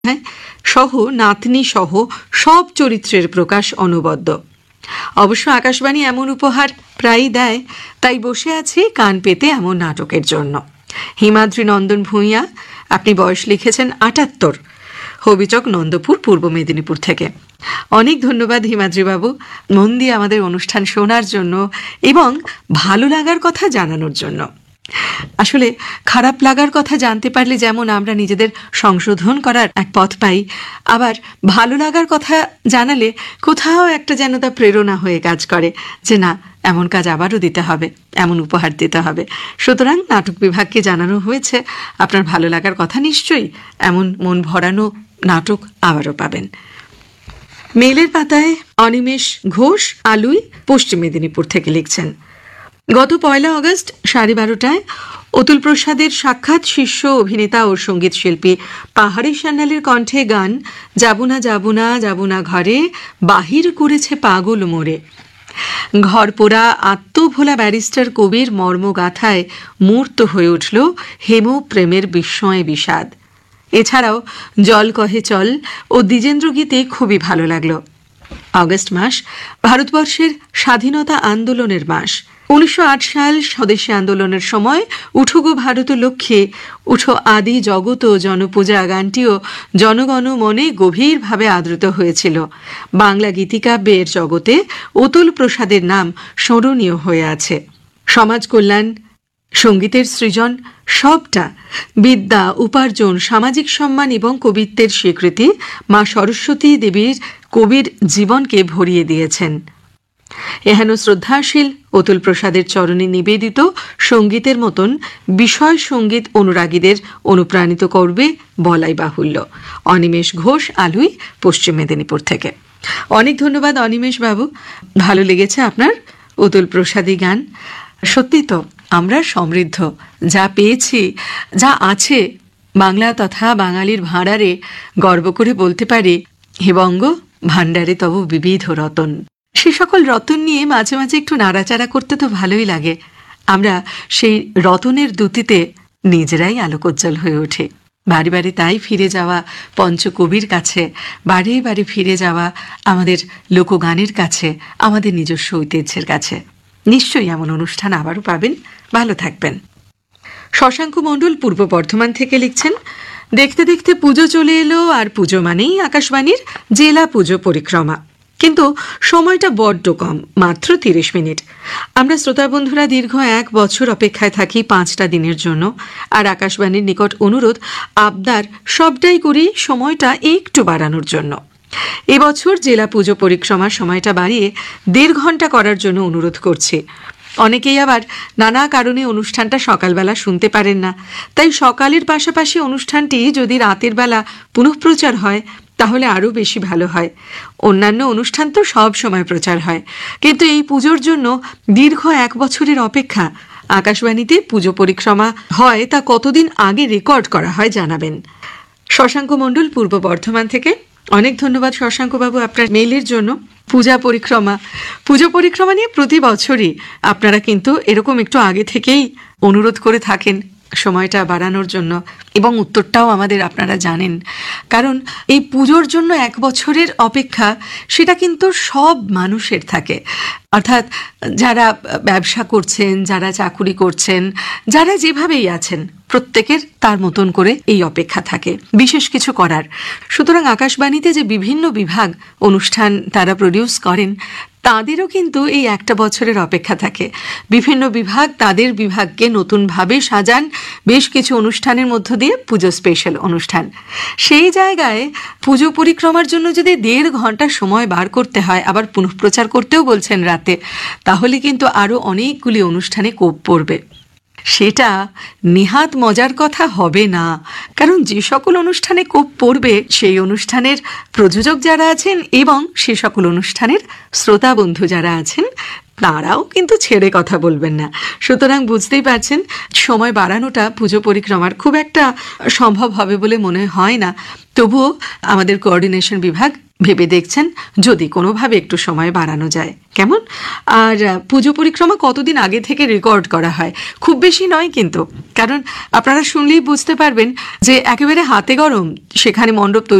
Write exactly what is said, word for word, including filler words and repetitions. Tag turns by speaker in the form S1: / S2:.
S1: সহ নাতনি সহ সব চরিত্রের প্রকাশ অনবদ্য। অবশ্য আকাশবাণী এমন উপহার প্রায়ই দেয়, তাই বসে আছি কান পেতে এমন নাটকের জন্য। হিমাদ্রি নন্দন ভূঁইয়া, আপনি বয়স লিখেছেন আটাত্তর, হবিচক নন্দপুর, পূর্ব মেদিনীপুর থেকে। অনেক ধন্যবাদ হিমাদ্রিবাবু, মন দিয়ে আমাদের অনুষ্ঠান শোনার জন্য এবং ভালো লাগার কথা জানানোর জন্য। আসলে খারাপ লাগার কথা জানতে পারলে যেমন আমরা নিজেদের সংশোধন করার এক পথ পাই, আবার ভালো লাগার কথা জানালে কোথাও একটা যেন তা প্রেরণা হয়ে কাজ করে যে না, এমন কাজ আবারও দিতে হবে, এমন উপহার দিতে হবে। সুতরাং নাটক বিভাগকে জানানো হয়েছে আপনার ভালো লাগার কথা, নিশ্চয়ই এমন মন ভরানো নাটক আবারও পাবেন। মেইলের পাতায় অনিমেষ ঘোষ আলুই, পশ্চিম মেদিনীপুর থেকে লিখছেন, গত পয়লা আগস্ট সাড়ে বারোটায় অতুল প্রসাদের সাক্ষাৎ শিষ্য অভিনেতা ও সঙ্গীত শিল্পী পাহাড়ি সান্যালের কণ্ঠে গান যাবুনা যাবুনা যাবুনা ঘরে বাহির করেছে পাগল মোরে। ঘর পোড়া আত্মভোলা ব্যারিস্টার কবির মর্মগাথায় মূর্ত হয়ে উঠল হেম প্রেমের বিস্ময় বিষাদ। এছাড়াও জল কহে চল ও দ্বিজেন্দ্র গীতে খুবই ভালো লাগলো। আগস্ট মাস ভারতবর্ষের স্বাধীনতা আন্দোলনের মাস। উনিশশো আট সাল স্বদেশী আন্দোলনের সময় উঠো গো ভারত লক্ষ্যে উঠো আদি জগত জনপূজা গানটিও জনগণ মনে গভীরভাবে আদৃত হয়েছিল। বাংলা গীতিকাব্যের জগতে অতুল প্রসাদের নাম স্মরণীয় হয়ে আছে। সমাজ কল্যাণ, সঙ্গীতের সৃজন, সবটা বিদ্যা, উপার্জন, সামাজিক সম্মান এবং কবিত্বের স্বীকৃতি মা সরস্বতী দেবীর কবির জীবনকে ভরিয়ে দিয়েছেন। এহেন শ্রদ্ধাশীল অতুল প্রসাদের চরণে নিবেদিত সঙ্গীতের মতন বিষয় সঙ্গীত অনুরাগীদের অনুপ্রাণিত করবে বলাই বাহুল্য। অনিমেষ ঘোষ আলুই, পশ্চিম মেদিনীপুর থেকে। অনেক ধন্যবাদ অনিমেষ বাবু, ভালো লেগেছে আপনার অতুল প্রসাদী গান। সত্যি তো আমরা সমৃদ্ধ, যা পেয়েছি, যা আছে বাংলা তথা বাঙালির ভাঁড়ারে গর্ব করে বলতে পারি, হে বঙ্গ ভাণ্ডারে তব বিবিধ রতন। সে সকল রতন নিয়ে মাঝে মাঝে একটু নাড়াচাড়া করতে তো ভালোই লাগে। আমরা সেই রতনের দ্যুতিতে নিজেরাই আলোকোজ্জ্বল হয়ে ওঠে। বাড়ি বাড়ি তাই ফিরে যাওয়া পঞ্চকবির কাছে, বাড়ি বাড়ি ফিরে যাওয়া আমাদের লোকগানের কাছে, আমাদের নিজস্ব ঐতিহ্যের কাছে। নিশ্চয়ই এমন অনুষ্ঠান আবারও পাবেন। ভালো থাকবেন। শশাঙ্ক মণ্ডল পূর্ব বর্ধমান থেকে লিখছেন, দেখতে দেখতে পুজো চলে এলো, আর পুজো মানেই আকাশবাণীর জেলা পুজো পরিক্রমা। কিন্তু সময়টা বড্ড কম, মাত্র তিরিশ মিনিট। আমরা শ্রোতা বন্ধুরা দীর্ঘ এক বছর অপেক্ষায় থাকি পাঁচটা দিনের জন্য, আর আকাশবাণীর নিকট অনুরোধ আবদার সবটাই করি সময়টা একটু বাড়ানোর জন্য। এবছর জেলা পুজো পরিক্রমার সময়টা বাড়িয়ে দেড় ঘন্টা করার জন্য অনুরোধ করছি। অনেকেই আবার নানা কারণে অনুষ্ঠানটা সকালবেলা শুনতে পারেন না, তাই সকালের পাশাপাশি অনুষ্ঠানটি যদি রাতের বেলা পুনঃপ্রচার হয় তাহলে আরও বেশি ভালো হয়। অন্যান্য অনুষ্ঠান তো সব সময় প্রচার হয়, কিন্তু এই পুজোর জন্য দীর্ঘ এক বছরের অপেক্ষা। আকাশবাণীতে পুজো পরিক্রমা হয় তা কতদিন আগে রেকর্ড করা হয় জানাবেন। শশাঙ্ক মণ্ডল পূর্ব বর্ধমান থেকে। অনেক ধন্যবাদ শশাঙ্কবাবু আপনার মেইলের জন্য। পূজা পরিক্রমা পুজো পরিক্রমা নিয়ে প্রতি বছরই আপনারা কিন্তু এরকম একটু আগে থেকেই অনুরোধ করে থাকেন সময়টা বাড়ানোর জন্য, এবং উত্তরটাও আমাদের আপনারা জানেন। কারণ এই পুজোর জন্য এক বছরের অপেক্ষা, সেটা কিন্তু সব মানুষের থাকে। অর্থাৎ যারা ব্যবসা করছেন, যারা চাকুরি করছেন, যারা যেভাবেই আছেন, প্রত্যেকের তার মতন করে এই অপেক্ষা থাকে বিশেষ কিছু করার। সুতরাং আকাশবাণীতে যে বিভিন্ন বিভাগ অনুষ্ঠান তারা প্রডিউস করেন, তাদেরও কিন্তু এই একটা বছরের অপেক্ষা থাকে। বিভিন্ন বিভাগ তাদের বিভাগকে নতুনভাবে সাজান বেশ কিছু অনুষ্ঠানের মধ্য দিয়ে, পুজো স্পেশাল অনুষ্ঠান। সেই জায়গায় পুজো পরিক্রমার জন্য যদি দেড় ঘন্টা সময় বার করতে হয়, আবার পুনঃপ্রচার করতেও বলছেন রাতে, তাহলে কিন্তু আরও অনেকগুলি অনুষ্ঠানে কোপ পড়বে। সেটা নেহাত মজার কথা হবে না, কারণ যে সকল অনুষ্ঠানে কোপ পড়বে সেই অনুষ্ঠানের প্রযোজক যারা আছেন এবং সে সকল অনুষ্ঠানের শ্রোতা বন্ধু যারা আছেন, তারাও কিন্তু ছেড়ে কথা বলবেন না। সুতরাং বুঝতেই পারছেন সময় বাড়ানোটা পুজো পরিক্রমার খুব একটা সম্ভব হবে বলে মনে হয় না। তবুও আমাদের কোঅর্ডিনেশন বিভাগ ভেবে দেখছেন যদি কোনোভাবে একটু সময় বাড়ানো যায়, কেমন? আর পুজো পরিক্রমা কতদিন আগে থেকে রেকর্ড করা হয়, খুব বেশি নয় কিন্তু, কারণ আপনারা শুনলেই বুঝতে পারবেন যে একেবারে হাতে গরম সেখানে মণ্ডপ তৈরি